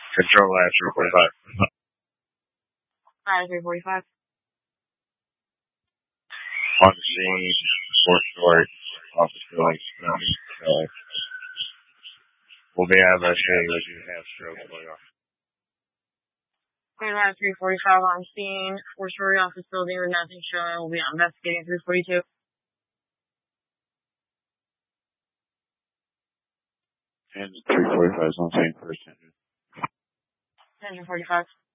Control lab 345. Hi, 345. On the scene, 4-story office building. We'll be investigating what you have stroke going on. Green Line 345 on scene, 4-story office building with nothing showing. We'll be investigating 342. And 345 is on scene first. 145.